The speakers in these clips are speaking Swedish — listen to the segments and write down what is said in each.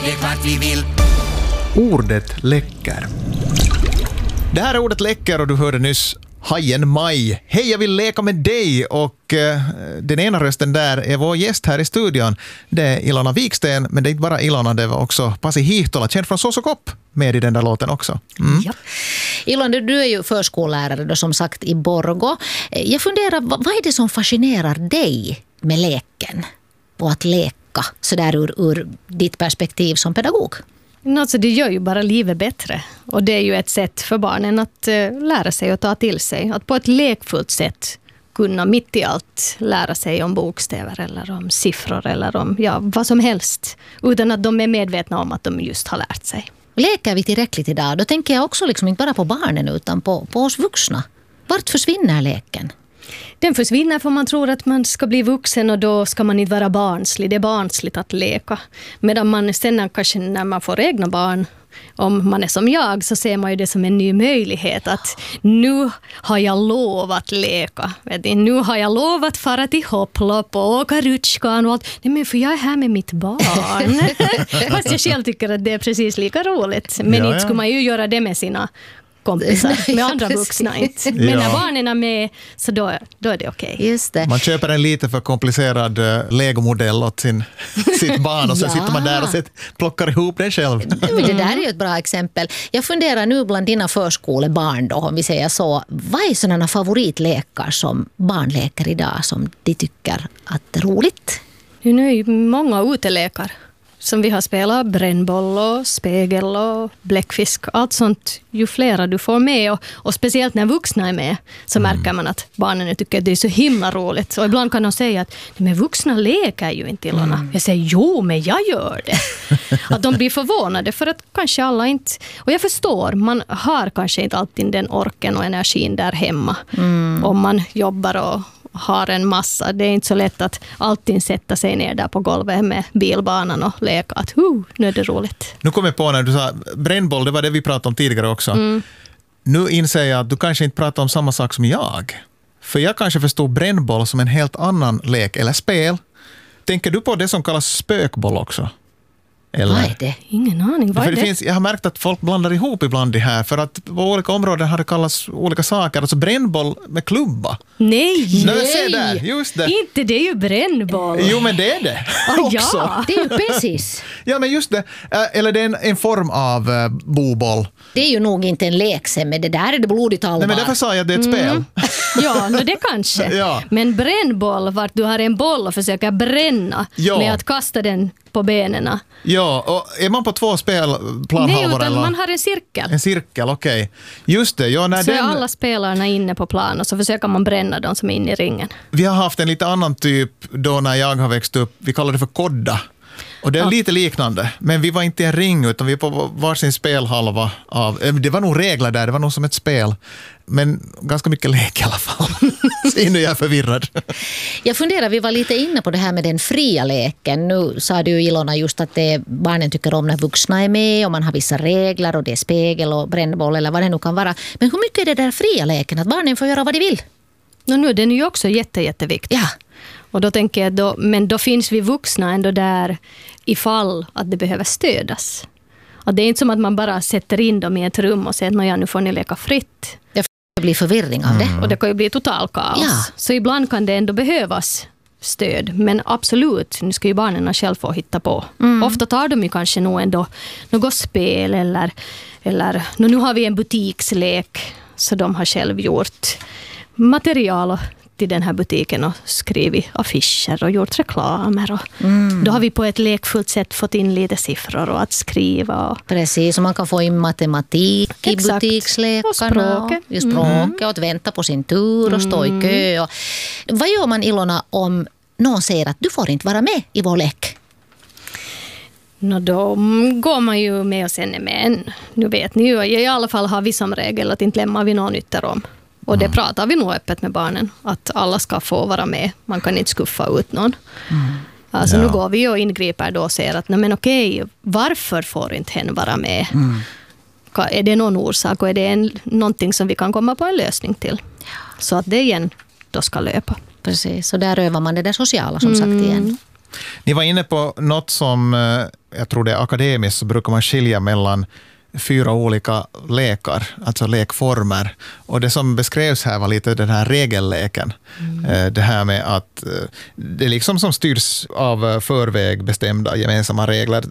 det är klart vi vill. Ordet läcker. Det här är ordet läcker och du hörde nyss Hajen Maj. Hej, jag vill leka med dig, och den ena rösten där är vår gäst här i studion. Det är Ilona Viksten, men det är inte bara Ilona, det var också Pasi Hihtola, känd från Sosokopp, med i den där låten också. Ja. Ilona, du är ju förskollärare då, som sagt, i Borgå. Jag funderar, vad är det som fascinerar dig med leken och att leka så där ur ditt perspektiv som pedagog? Alltså, det gör ju bara livet bättre. Och det är ju ett sätt för barnen att lära sig och ta till sig. Att på ett lekfullt sätt kunna mitt i allt lära sig om bokstäver eller om siffror eller om vad som helst. Utan att de är medvetna om att de just har lärt sig. Leker vi tillräckligt idag? Då tänker jag också liksom inte bara på barnen utan på oss vuxna. Vart försvinner leken? Den försvinner för man tror att man ska bli vuxen och då ska man inte vara barnslig. Det är barnsligt att leka. Medan man sen kanske när man får egna barn, om man är som jag, så ser man ju det som en ny möjlighet. Att nu har jag lovat leka. Nu har jag lovat fara till hopplopp och åka rutschkan och allt. Nej, men för jag är här med mitt barn. Fast jag själv tycker att det är precis lika roligt. Men inte skulle man ju göra det med sina kompisar, med andra vuxna inte. Men när barnen är med, så då är det okej. Just det. Man köper en lite för komplicerad Lego-modell åt sitt barn och så sitter man där och plockar ihop den själv. Det där är ju ett bra exempel. Jag funderar nu bland dina förskolebarn då, om vi säger så. Vad är sådana favoritlekar som barn leker idag som de tycker att är roligt? Nu är ju många utelekar som vi har spelat, brännboll och spegel och bläckfisk, allt sånt. Ju flera du får med och speciellt när vuxna är med så märker man att barnen tycker att det är så himla roligt. Och ibland kan de säga att men vuxna leker ju inte, Ilona. Jag säger jo, men jag gör det. Att de blir förvånade för att kanske alla inte, och jag förstår, man har kanske inte alltid den orken och energin där hemma om man jobbar och har en massa. Det är inte så lätt att alltid sätta sig ner där på golvet med bilbanan och leka att nu är det roligt. Nu kommer jag på när du sa brännboll, det var det vi pratade om tidigare också. Nu inser jag att du kanske inte pratar om samma sak som jag. För jag kanske förstår brännboll som en helt annan lek eller spel. Tänker du på det som kallas spökboll också? Eller? Vad är det? Ingen aning, vad är det? Jag har märkt att folk blandar ihop ibland det här, för att på olika områden har det kallats olika saker. Alltså brännboll med klubba. Nej! Se där, just det. Inte, det är ju brännboll. Jo, men det är det också. Ja. Det är ju precis. Ja, men just det. Eller det är en form av boboll. Det är ju nog inte en lekse, men det där är det blodigt allvar. Nej, men därför sa jag att det är ett spel. Ja, det kanske. Ja. Men brännboll, vart du har en boll och försöker bränna med att kasta den på benen. Ja, och är man på två spelplanhalvor? Nej, utan eller? man har en cirkel. En cirkel, okej. Just det. Ja, så är alla spelarna inne på plan och så försöker man bränna de som är inne i ringen. Vi har haft en lite annan typ då när jag har växt upp. Vi kallar det för kodda. Och det är lite liknande. Men vi var inte i en ring utan vi var på varsin spelhalva. Det var nog regler där, det var nog som ett spel. Men ganska mycket lek i alla fall. Så nu är jag förvirrad. Jag funderar, vi var lite inne på det här med den fria leken. Nu sa du, Ilona, just att barnen tycker om när vuxna är med och man har vissa regler och det är spegel och brännboll eller vad det nu kan vara. Men hur mycket är det där fria leken att barnen får göra vad de vill? Nu är den ju också jätteviktig. Ja. Och då tänker jag, men då finns vi vuxna ändå där ifall att det behöver stödas. Och det är inte som att man bara sätter in dem i ett rum och säger att nu får ni leka fritt. Det blir förvirring av det. Och det kan ju bli total kaos. Ja. Så ibland kan det ändå behövas stöd. Men absolut, nu ska ju barnen själv få hitta på. Ofta tar de ju kanske nog ändå något spel eller nu har vi en butikslek så de har själv gjort material till den här butiken och skrivit affischer och gjort reklamer. Och då har vi på ett lekfullt sätt fått in lite siffror och att skriva. Precis, och man kan få in matematik i butikslekarna. Och språket. Och språket och att vänta på sin tur och stå i kö. Och vad gör man, Ilona, om någon säger att du får inte vara med i vår lek? Då går man ju med och sen är med. Nu vet ni ju, i alla fall har vi som regel att inte lämnar vi någon ytter om. Och det pratar vi nog öppet med barnen. Att alla ska få vara med. Man kan inte skuffa ut någon. Alltså nu går vi och ingriper då och säger att men okej, varför får inte hen vara med? Är det någon orsak och är det någonting som vi kan komma på en lösning till? Så att det igen då ska löpa. Precis, och där övar man det där sociala som sagt igen. Ni var inne på något som jag tror det är akademiskt, så brukar man skilja mellan 4 olika lekar, alltså lekformer. Och det som beskrevs här var lite den här regelleken. Det här med att det är liksom som styrs av förväg bestämda gemensamma regler.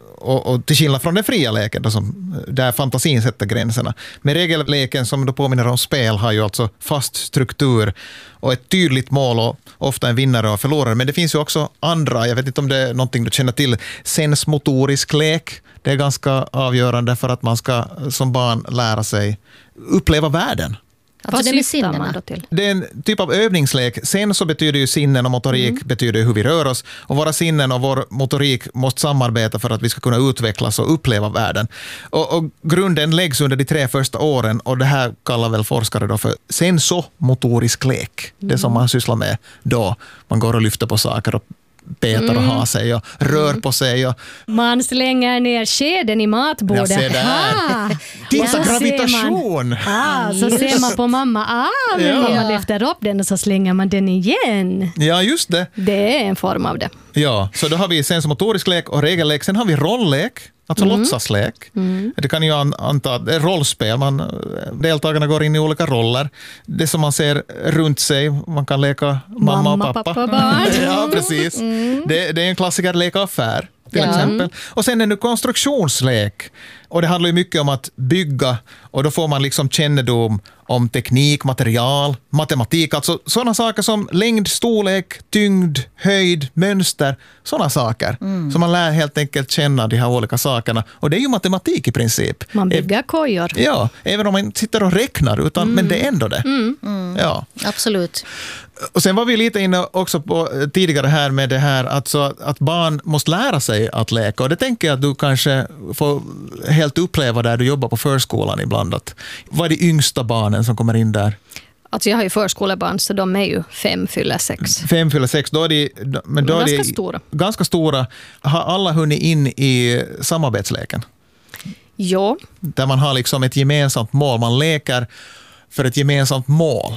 Och till skillnad från den fria leken då, där fantasin sätter gränserna. Men regelleken som då påminner om spel har ju alltså fast struktur och ett tydligt mål och ofta en vinnare och förlorare. Men det finns ju också andra, jag vet inte om det är någonting du känner till, sensmotorisk lek. Det är ganska avgörande för att man ska som barn lära sig uppleva världen. Alltså Vad det med syftar man sinnena. då till? Det är en typ av övningslek. Sen så betyder ju sinnen och motorik betyder hur vi rör oss. Och våra sinnen och vår motorik måste samarbeta för att vi ska kunna utvecklas och uppleva världen. Och grunden läggs under de 3 första åren och det här kallar väl forskare då för sensomotorisk lek. Det som man sysslar med då. Man går och lyfter på saker och petar och har sig och rör på sig. Och Man slänger ner skeden i matbordet. jag ser det här. Titta, så gravitation! Så ser man på mamma men Ja. man lyfter upp den och så slänger man den igen. Ja, just det. Det är en form av det. Ja, så då har vi sensomotorisk lek och regellek. Sen har vi rolllek, alltså låtsaslek. Det kan ju anta att det är rollspel. Deltagarna går in i olika roller. Det som man ser runt sig, man kan leka mamma och pappa. barn. Ja, precis. Det är en klassiker, leka affär till exempel. Och sen är det konstruktionslek. Och det handlar ju mycket om att bygga och då får man liksom kännedom om teknik, material, matematik, alltså sådana saker som längd, storlek, tyngd, höjd, mönster, sådana saker. Så man lär helt enkelt känna de här olika sakerna. Och det är ju matematik i princip. Man bygger kojor. Ja, även om man inte sitter och räknar, men det är ändå det. Ja. Absolut. Och sen var vi lite inne också på tidigare här med det här alltså att barn måste lära sig att leka. Och det tänker jag att du kanske får helt uppleva där du jobbar på förskolan ibland. Att, vad är de yngsta barnen som kommer in där? Alltså jag har ju förskolebarn så de är ju 5 fyller 6. 5 fyller 6, då är de, men då är Ganska de stora. Ganska stora. Har alla hunnit in i samarbetsleken? Jo, Där man har liksom ett gemensamt mål. Man leker för ett gemensamt mål.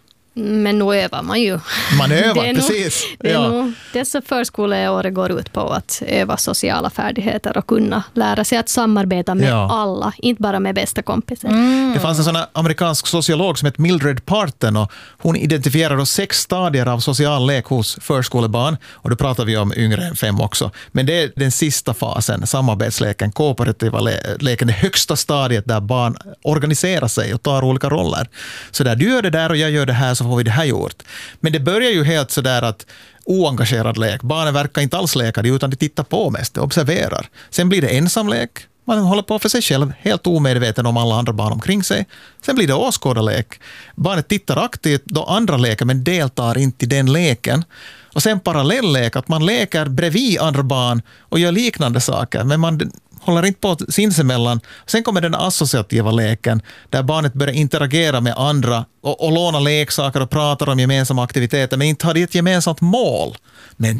men nu övar man ju. Man övar, Det är precis. Det är nog, dessa förskoleåret går ut på att öva sociala färdigheter och kunna lära sig att samarbeta med alla, inte bara med bästa kompisar. Det fanns en sån här amerikansk sociolog som heter Mildred Parton och hon identifierade 6 stadier av social lek hos förskolebarn och då pratar vi om yngre än 5 också. Men det är den sista fasen, samarbetsleken, kooperativa leken, det högsta stadiet där barn organiserar sig och tar olika roller. Så där, du gör det där och jag gör det här så får vi det här gjort. Men det börjar ju helt så där att oengagerad lek. Barnen verkar inte alls leka utan de tittar på mest, observerar. Sen blir det ensamlek. Man håller på för sig själv, helt omedveten om alla andra barn omkring sig. Sen blir det åskådarlek. Barnet tittar aktivt då andra leker men deltar inte i den leken. Och sen parallelllek, att man leker bredvid andra barn och gör liknande saker. Men man håller inte på sinsemellan. Sen kommer den associativa leken där barnet börjar interagera med andra och låna leksaker och pratar om gemensamma aktiviteter men inte har det ett gemensamt mål. Men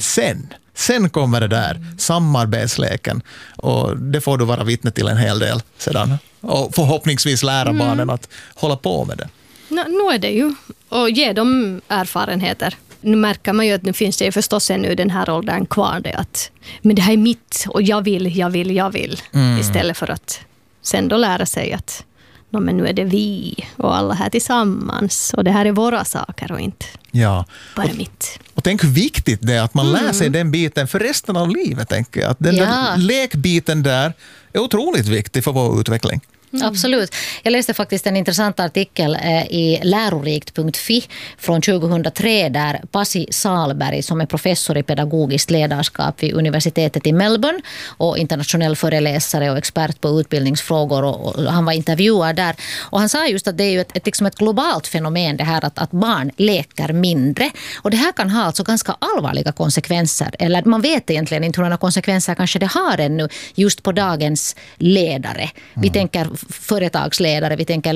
sen kommer det där samarbetsleken och det får du vara vittne till en hel del sedan. Och förhoppningsvis lära barnen att hålla på med det. Nu är det ju. Och ge dem erfarenheter. Nu märker man ju att nu finns det ju förstås ännu den här åldern kvar det att men det här är mitt och jag vill. Istället för att sen då lära sig att men nu är det vi och alla här tillsammans och det här är våra saker och inte bara mitt. Och tänk hur viktigt det är att man lär sig den biten för resten av livet, tänker jag. Att den där lekbiten där är otroligt viktig för vår utveckling. Absolut. Jag läste faktiskt en intressant artikel i lärorikt.fi från 2003 där Pasi Salberg som är professor i pedagogiskt ledarskap vid universitetet i Melbourne och internationell föreläsare och expert på utbildningsfrågor och han var intervjuad där och han sa just att det är ju ett globalt fenomen det här att barn leker mindre och det här kan ha alltså ganska allvarliga konsekvenser eller man vet egentligen inte hur några konsekvenser kanske det har ännu just på dagens ledare. Vi tänker företagsledare, vi tänker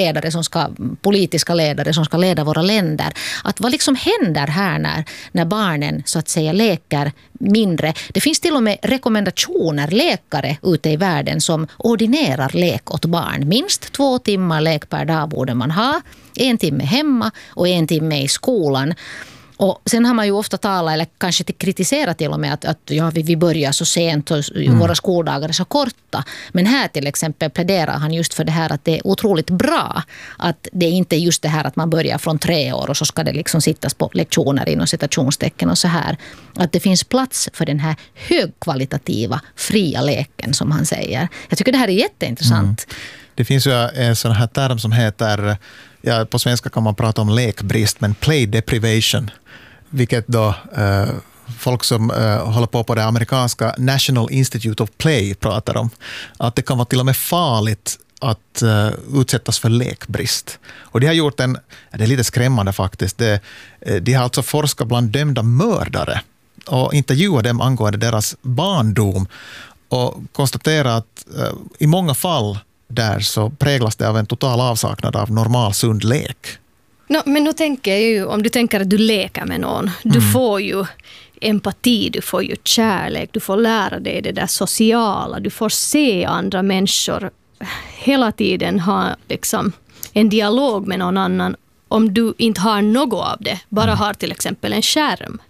politiska ledare som ska leda våra länder. Att vad liksom händer här när barnen så att säga leker mindre. Det finns till och med rekommendationer, läkare ute i världen som ordinerar lek åt barn. Minst 2 timmar lek per dag borde man ha. 1 timme hemma och 1 timme i skolan. Och sen har man ju ofta talat, eller kanske kritiserat till och med att ja, vi börjar så sent och våra skoldagar är så korta. Men här till exempel pläderar han just för det här att det är otroligt bra att det inte är just det här att man börjar från 3 år och så ska det liksom sittas på lektioner inom citationstecken och så här. Att det finns plats för den här högkvalitativa fria leken som han säger. Jag tycker det här är jätteintressant. Det finns ju en sån här term som heter, ja, på svenska kan man prata om lekbrist, men play deprivation, vilket då folk som håller på det amerikanska National Institute of Play pratar om. Att det kan vara till och med farligt att utsättas för lekbrist. Och de har gjort det är lite skrämmande faktiskt, de har alltså forskat bland dömda mördare och intervjuat dem angående deras barndom och konstaterat att i många fall där så präglas det av en total avsaknad av normal sund lek. Men nu tänker jag ju, om du tänker att du leker med någon, du får ju empati, du får ju kärlek, du får lära dig det där sociala, du får se andra människor, hela tiden ha liksom en dialog med någon annan. Om du inte har något av det, bara har till exempel en skärm.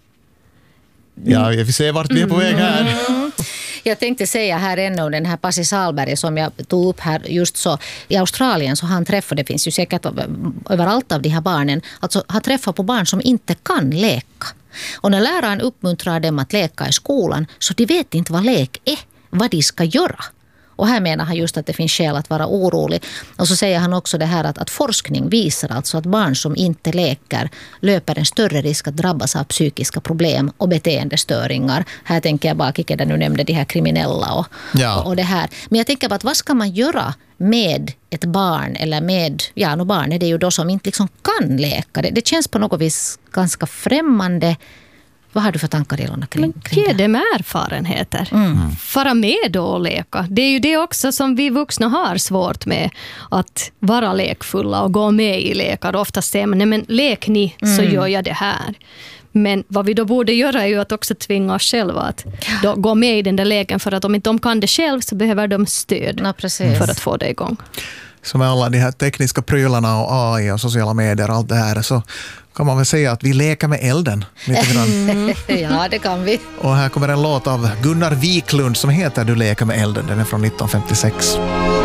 Ja, vi ser vart vi är på väg här. Jag tänkte säga här ännu den här Pasi Salberg som jag tog upp här just så. I Australien så har han träffat, det finns ju säkert överallt av de här barnen, alltså har träffat på barn som inte kan leka. Och när läraren uppmuntrar dem att leka i skolan så de vet inte vad lek är, vad de ska göra. Och här menar han just att det finns skäl att vara orolig. Och så säger han också det här att forskning visar alltså att barn som inte leker löper en större risk att drabbas av psykiska problem och beteendestöringar. Här tänker jag bara, Kike, där nu nämnde de här kriminella och det här. Men jag tänker bara att vad ska man göra med ett barn eller med, ja, barn är det ju då som inte liksom kan leka. Det känns på något vis ganska främmande. Vad har du för tankar, Ilona, kring det? Ge dem erfarenheter. Fara med och leka. Det är ju det också som vi vuxna har svårt med. Att vara lekfulla och gå med i lekar. Ofta säger man, nej men lek ni så gör jag det här. Men vad vi då borde göra är ju att också tvinga oss själva att då gå med i den där leken. För att om inte de kan det själv så behöver de stöd för att få det igång. Så med alla de här tekniska prylarna och AI och sociala medier och allt det här så kan man väl säga att vi leker med elden lite grann. Ja, det kan vi. Och här kommer en låt av Gunnar Wiklund som heter Du leker med elden. Den är från 1956.